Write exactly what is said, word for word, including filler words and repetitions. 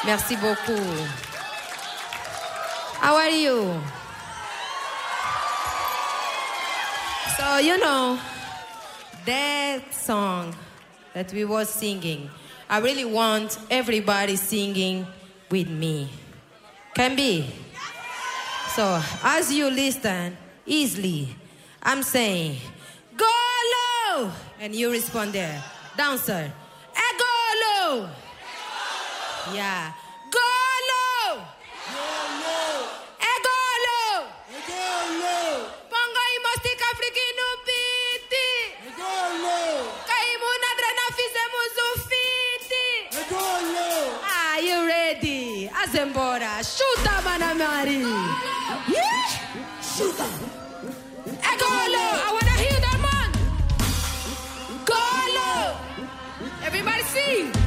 Merci beaucoup. How are you? So, you know, that song that we were singing, I really want everybody singing with me. Can be? So, as you listen, easily, I'm saying, go low! And you respond there. Dancer, eh, go low! Yeah. Go low! Go low! Eh, go low! Go low! Pongo y mostic africano piti! Go low! Kaimu na drena fizemos o fiti! Go low! Are you ready? Azembora, chuta, Manamari! Yeah? Shoot up! Eh, go low! I wanna hear that, man! Go low! Everybody sing!